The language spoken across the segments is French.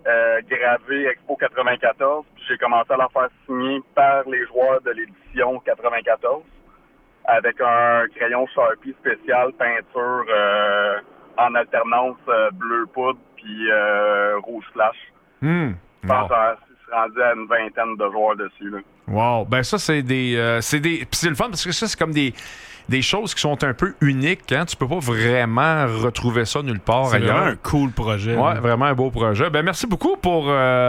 gravé Expo 94. Puis j'ai commencé à la faire signer par les joueurs de l'édition 94 avec un crayon Sharpie spécial, peinture en alternance bleu poudre puis rouge flash. Je pense que je suis rendu à une vingtaine de joueurs dessus. Là. Wow! Ben ça, c'est des... Puis c'est le fun parce que ça, c'est comme des choses qui sont un peu uniques. Hein? Tu peux pas vraiment retrouver ça nulle part ailleurs. C'est vraiment un cool projet. Ouais, vraiment un beau projet. Ben merci beaucoup pour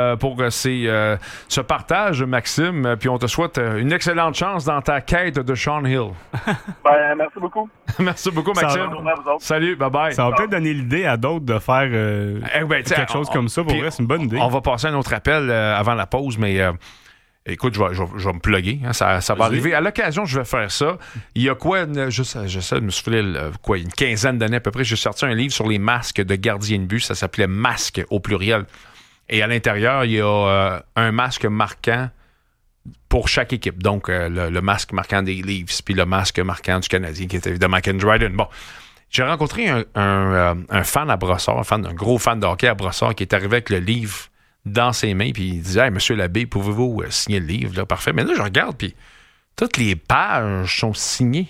ce partage, Maxime. Puis on te souhaite une excellente chance dans ta quête de Shaun Hill. Ben, merci beaucoup. Merci beaucoup, Maxime. Salut, bye-bye. Ça va peut-être donner l'idée à d'autres de faire quelque chose comme ça. Pour vrai, c'est une bonne idée. On va passer à un autre appel avant la pause, mais... Écoute, je vais me plugger. Hein, ça va arriver. À l'occasion, je vais faire ça. Il y a quoi, j'essaie de me souffler, une quinzaine d'années à peu près, j'ai sorti un livre sur les masques de gardiens de but. Ça s'appelait Masque au pluriel. Et à l'intérieur, il y a un masque marquant pour chaque équipe. Donc, le masque marquant des Leafs, puis le masque marquant du Canadien, qui est évidemment Ken Dryden. Bon, j'ai rencontré un fan à Brossard, un gros fan de hockey à Brossard, qui est arrivé avec le livre dans ses mains, puis il disait « Hey, monsieur l'abbé, pouvez-vous signer le livre? » Là, parfait. Mais là, je regarde, puis toutes les pages sont signées.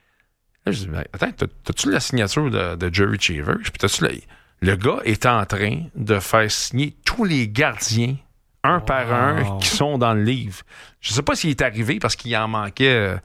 Là, je dis « Attends, t'as-tu la signature de Jerry Cheever? » Puis t'as-tu le gars est en train de faire signer tous les gardiens, un par un, qui sont dans le livre. Je sais pas s'il est arrivé, parce qu'il en manquait...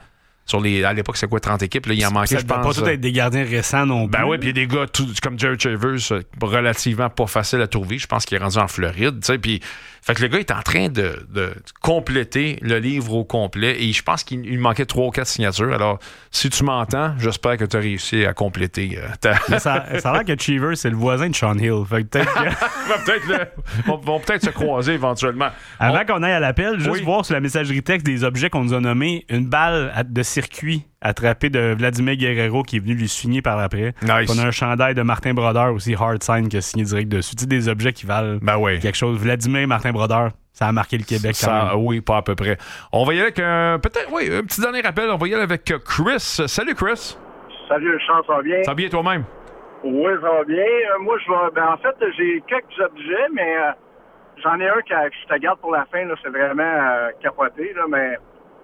à l'époque, c'est quoi, 30 équipes? Là, il en manquait, je pense. Ça ne pas tout être des gardiens récents non plus. Ben oui, puis il y a des gars comme Jerry Chavers, relativement pas facile à trouver. Je pense qu'il est rendu en Floride. Puis, fait que le gars est en train de compléter le livre au complet. Et je pense qu'il manquait 3 ou 4 signatures. Alors, si tu m'entends, j'espère que tu as réussi à compléter ça a l'air que Cheever, c'est le voisin de Shaun Hill. Fait que peut-être vont peut-être se croiser éventuellement. Avant qu'on aille à l'appel, juste voir sur la messagerie texte des objets qu'on nous a nommés, une balle de circuit attrapée de Vladimir Guerrero qui est venu lui signer par après. Nice. On a un chandail de Martin Brodeur aussi, Hard Sign, qui a signé direct dessus. Tu sais, des objets qui valent quelque chose. Vladimir Martin Brodeur, ça a marqué le Québec quand même. Oui, pas à peu près. On va y aller avec un petit dernier rappel. On va y aller avec Chris. Salut, Chris. Salut, Charles, ça va bien? Ça va bien toi-même? Oui, ça va bien. Moi, en fait, j'ai quelques objets, mais j'en ai un que je te garde pour la fin. Là, c'est vraiment capoté, là, mais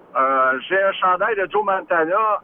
j'ai un chandail de Joe Montana.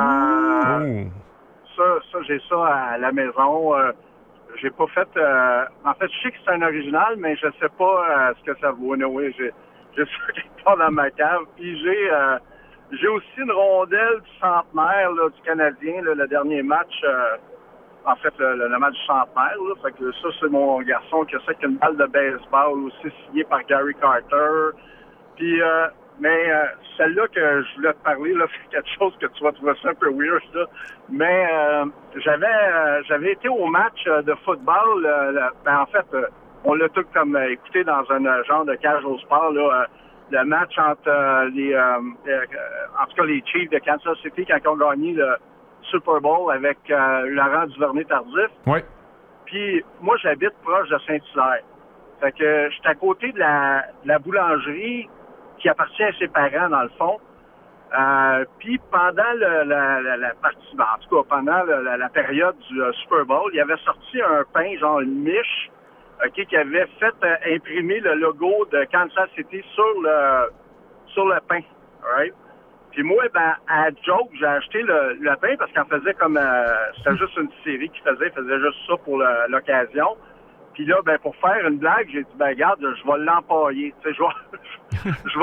Ça, j'ai ça à la maison. J'ai pas fait... en fait, je sais que c'est un original, mais je sais pas ce que ça vaut. Oui, j'ai ça quelque part dans ma cave. Puis j'ai aussi une rondelle du centenaire là, du Canadien, là, le dernier match... en fait, le match du centenaire. Là, fait que ça, c'est mon garçon qui a ça avec une balle de baseball aussi signée par Gary Carter. Puis... mais celle-là que je voulais te parler, là, c'est quelque chose que tu vas trouver ça un peu weird, là. Mais j'avais été au match de football. En fait, on l'a tout comme écouté dans un genre de cage au sport, là. Le match entre en tout cas les Chiefs de Kansas City quand ils ont gagné le Super Bowl avec Laurent Duvernay-Tardif. Oui. Puis moi, j'habite proche de Saint-Hilaire. Fait que j'étais à côté de la boulangerie qui appartient à ses parents, dans le fond. Puis pendant la partie, en tout cas, pendant la période du Super Bowl, il avait sorti un pain, genre une miche, qui avait fait imprimer le logo de Kansas City sur le pain. Right? Puis moi, à joke, j'ai acheté le pain parce qu'en faisait comme... c'était juste une série qu'il faisait. Il faisait juste ça pour l'occasion. Puis là, pour faire une blague, j'ai dit, regarde, je vais l'empailler. Tu sais, je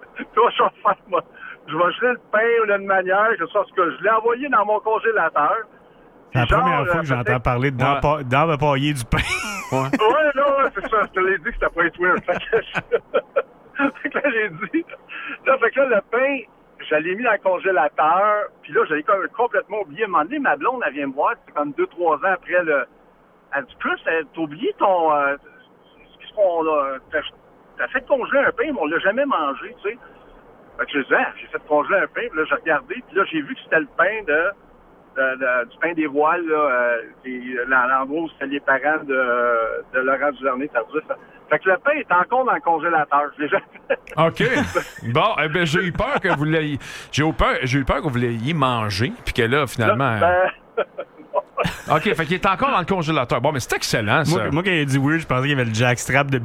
vais geler le pain d'une manière, je l'ai envoyé dans mon congélateur. C'est la première fois que j'entends parler d'empailler du pain. Ouais, c'est ça. Je te l'ai dit que c'était pas être weird. Fait que là, j'ai dit... Fait que là, le pain, je l'ai mis dans le congélateur. Puis là, j'avais complètement oublié. À un moment donné, ma blonde, elle vient me voir. C'est comme 2-3 ans après Elle dit, Chris, t'as oublié ton... qu'est-ce qu'on a... T'as fait congeler un pain, mais on l'a jamais mangé, tu sais. Fait que je disais, j'ai fait congeler un pain, puis là, j'ai regardé, puis là, j'ai vu que c'était le pain du pain des voiles, là, l'endroit où c'était les parents de Laurent Duvernay-Tardif. Fait que le pain est encore dans le congélateur. Je l'ai jamais fait. OK. Bon, j'ai eu peur que vous l'ayez... J'ai eu peur que vous l'ayez mangé, puis que là, finalement... OK, fait qu'il est encore dans le congélateur. Bon, mais c'est excellent, ça. Moi quand il a dit weird, je pensais qu'il y avait le jackstrap de